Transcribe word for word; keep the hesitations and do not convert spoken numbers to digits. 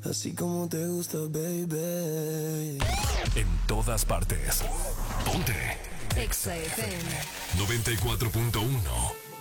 así como te gusta, baby. En todas partes. Ponte. Exa F M noventa y cuatro punto uno.